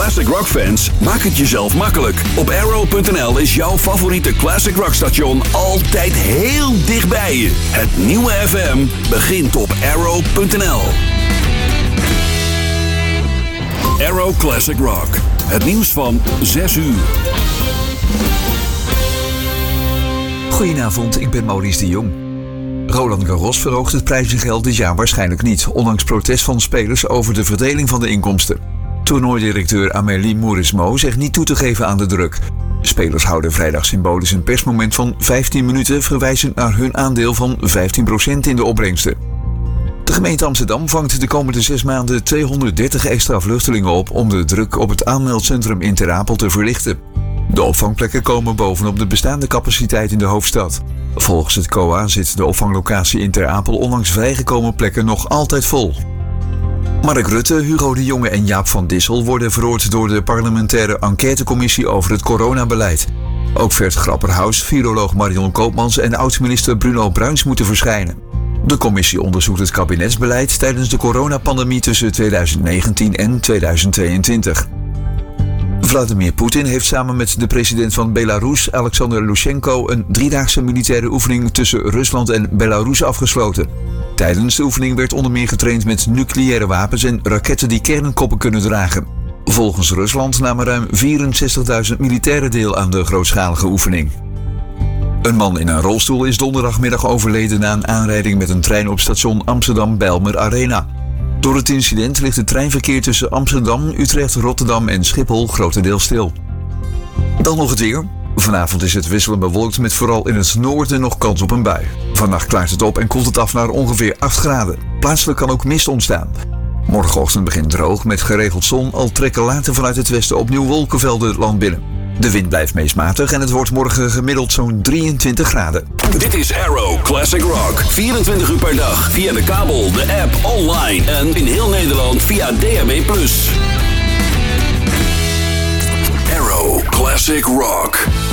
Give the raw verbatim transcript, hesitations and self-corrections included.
classic rock fans, maak het jezelf makkelijk. Op arrow punt n l is jouw favoriete classic rock station altijd heel dichtbij je. Het nieuwe F M begint op arrow punt n l. Arrow Classic Rock. Het nieuws van zes uur. Goedenavond, ik ben Maurice de Jong. Roland Garros verhoogt het prijzengeld dit jaar waarschijnlijk niet, ondanks protest van spelers over de verdeling van de inkomsten. Toernooidirecteur Amélie Mauresmo zegt niet toe te geven aan de druk. Spelers houden vrijdag symbolisch een persmoment van vijftien minuten, verwijzend naar hun aandeel van vijftien procent in de opbrengsten. De gemeente Amsterdam vangt de komende zes maanden tweehonderddertig extra vluchtelingen op om de druk op het aanmeldcentrum in Ter Apel te verlichten. De opvangplekken komen bovenop de bestaande capaciteit in de hoofdstad. Volgens het C O A zit de opvanglocatie in Ter Apel ondanks vrijgekomen plekken nog altijd vol. Mark Rutte, Hugo de Jonge en Jaap van Dissel worden veroordeeld door de parlementaire enquêtecommissie over het coronabeleid. Ook Vert Grapperhaus, viroloog Marion Koopmans en oud-minister Bruno Bruins moeten verschijnen. De commissie onderzoekt het kabinetsbeleid tijdens de coronapandemie tussen tweeduizend negentien en tweeduizend tweeëntwintig. Vladimir Poetin heeft samen met de president van Belarus, Alexander Lukasjenko, een driedaagse militaire oefening tussen Rusland en Belarus afgesloten. Tijdens de oefening werd onder meer getraind met nucleaire wapens en raketten die kernkoppen kunnen dragen. Volgens Rusland namen ruim vierenzestigduizend militairen deel aan de grootschalige oefening. Een man in een rolstoel is donderdagmiddag overleden na een aanrijding met een trein op station Amsterdam-Bijlmer Arena. Door het incident ligt het treinverkeer tussen Amsterdam, Utrecht, Rotterdam en Schiphol grotendeels stil. Dan nog het weer. Vanavond is het wisselend bewolkt met vooral in het noorden nog kans op een bui. Vannacht klaart het op en koelt het af naar ongeveer acht graden. Plaatselijk kan ook mist ontstaan. Morgenochtend begint droog met geregeld zon, al trekken later vanuit het westen opnieuw wolkenvelden het land binnen. De wind blijft meest matig en het wordt morgen gemiddeld zo'n drieëntwintig graden. Dit is Arrow Classic Rock. vierentwintig uur per dag via de kabel, de app, online en in heel Nederland via D A B plus. Arrow Classic Rock.